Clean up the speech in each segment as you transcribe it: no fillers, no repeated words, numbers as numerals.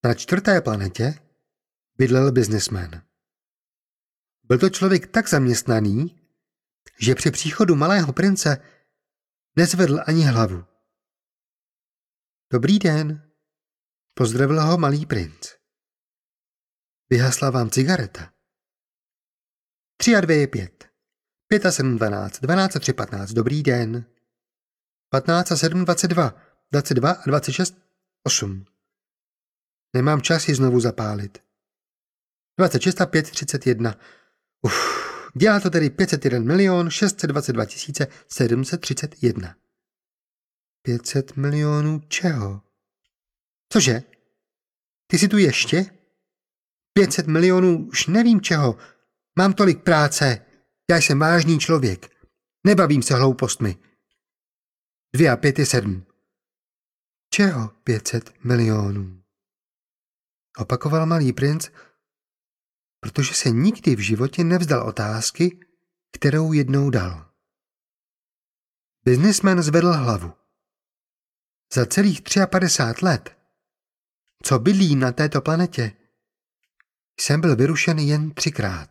Na 4. planetě bydlel biznesmen. Byl to člověk tak zaměstnaný, že při příchodu malého prince nezvedl ani hlavu. Dobrý den, pozdravil ho malý princ. Vyhasla vám cigareta. 3 a 2 je 5. 5 a 7 12, 12 a 3 15, dobrý den. 15 a 7 22, 22 a 26 8. Nemám čas ji znovu zapálit. 26 a 5 31. Dělá to tedy 501 622 731. 500 milionů čeho? Cože? Ty jsi tu ještě? 500 milionů už nevím čeho. Mám tolik práce. Já jsem vážný člověk. Nebavím se hloupostmi. 2 a 5 je 7. Čeho 500 milionů? Opakoval malý princ, protože se nikdy v životě nevzdal otázky, kterou jednou dal. Biznismen zvedl hlavu. Za celých 53 let, co bydlím na této planetě, jsem byl vyrušen jen 3krát.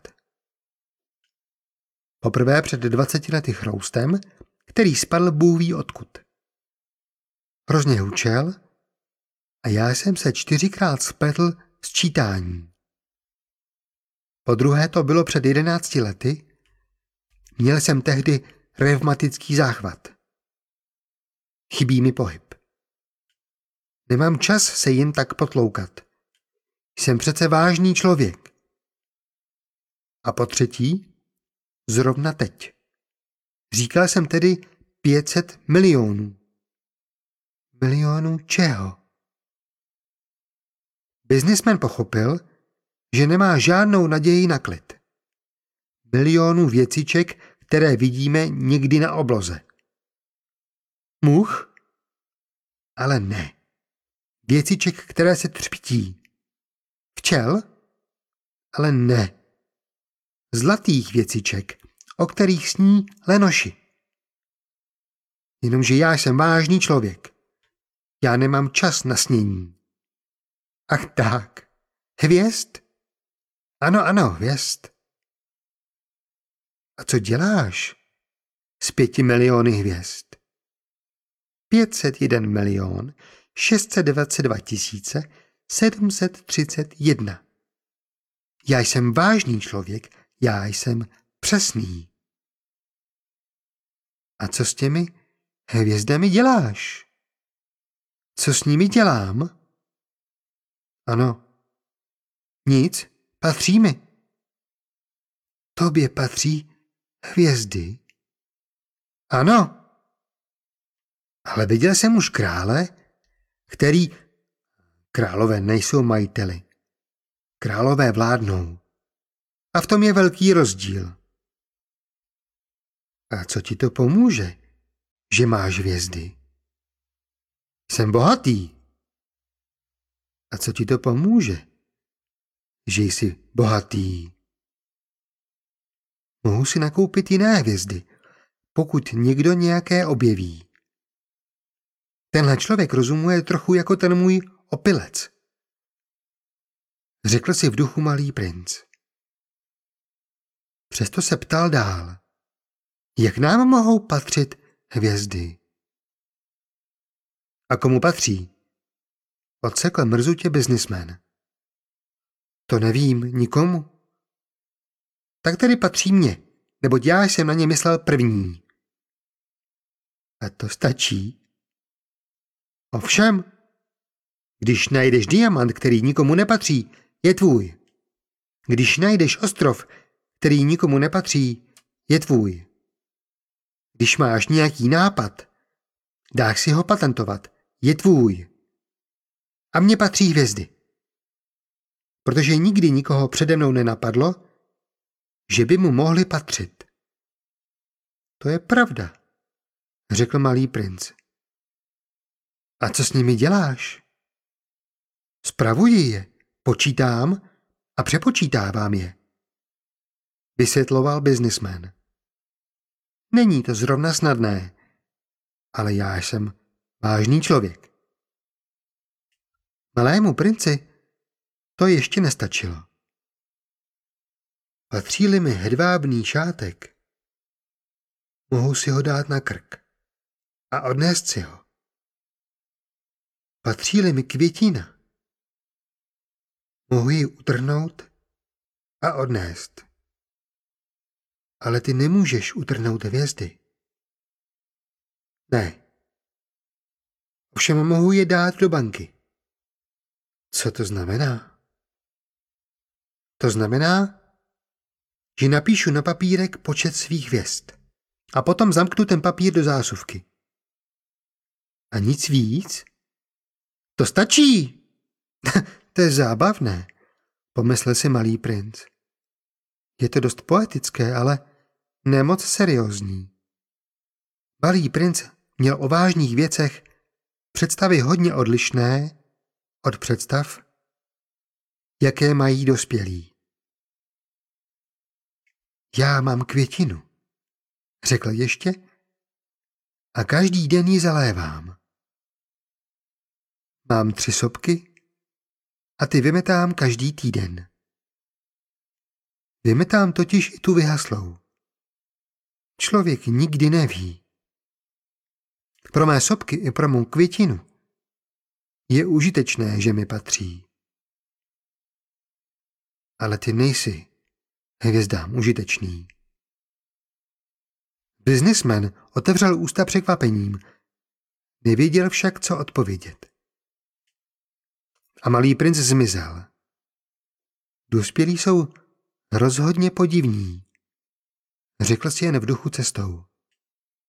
Poprvé před 20 lety chroustem, který spadl bůhví odkud. Hrozně hučel a já jsem se 4krát spletl s čítání. Podruhé to bylo před 11 lety, měl jsem tehdy revmatický záchvat. Chybí mi pohyb. Nemám čas se jen tak potloukat. Jsem přece vážný člověk. A po třetí, zrovna teď. Říkal jsem tedy 500 milionů. Milionů čeho? Biznismen pochopil, že nemá žádnou naději na klid. Milionů věciček, které vidíme někdy na obloze. Much? Ale ne. Věciček, které se třpití. Včel? Ale ne. Zlatých věciček, o kterých sní lenoši. Jenomže já jsem vážný člověk. Já nemám čas na snění. Ach tak. Hvězd? Ano, hvězd. A co děláš s 5 miliony hvězd? 501 622 731. Já jsem vážný člověk, já jsem přesný. A co s těmi hvězdami děláš? Co s nimi dělám? Ano. Nic, patří mi. Tobě patří hvězdy? Ano. Ale viděl jsem už krále, který... Králové nejsou majiteli. Králové vládnou. A v tom je velký rozdíl. A co ti to pomůže, že máš hvězdy? Jsem bohatý. A co ti to pomůže, že jsi bohatý? Mohu si nakoupit jiné hvězdy, pokud někdo nějaké objeví. Tenhle člověk rozumuje trochu jako ten můj opilec. Řekl si v duchu malý princ. Přesto se ptal dál. Jak nám mohou patřit hvězdy? A komu patří? Odsekl mrzutě biznismen. To nevím, nikomu. Tak tedy patří mně, neboť já jsem na ně myslel první. A to stačí. Ovšem, když najdeš diamant, který nikomu nepatří, je tvůj. Když najdeš ostrov, který nikomu nepatří, je tvůj. Když máš nějaký nápad, dáš si ho patentovat, je tvůj. A mně patří hvězdy. Protože nikdy nikoho přede mnou nenapadlo, že by mu mohly patřit. To je pravda, řekl malý princ. A co s nimi děláš? Spravuji je, počítám a přepočítávám je, vysvětloval biznismen. Není to zrovna snadné, ale já jsem vážný člověk. Malému princi To ještě nestačilo. Patří-li mi hedvábný šátek, mohu si ho dát na krk a odnést si ho. Patří-li mi květina, mohu ji utrhnout a odnést. Ale ty nemůžeš utrhnout hvězdy. Ne. Ovšem mohu je dát do banky. Co to znamená? To znamená, že napíšu na papírek počet svých hvězd a potom zamknu ten papír do zásuvky. A nic víc? To stačí! To je zábavné, pomyslel si malý princ. Je to dost poetické, ale ne moc seriózní. Malý princ měl o vážných věcech představy hodně odlišné od představ, jaké mají dospělí. Já mám květinu, řekl ještě, a každý den ji zalévám. Mám 3 sopky a ty vymetám každý týden. Vymetám totiž i tu vyhaslou. Člověk nikdy neví. Pro mé sopky i pro mou květinu je užitečné, že mi patří. Ale ty nejsi hvězdám užitečný. Biznismen otevřel ústa překvapením. Nevěděl však, co odpovědět. A malý princ zmizel. Dospělí jsou rozhodně podivní, řekl si jen v duchu cestou.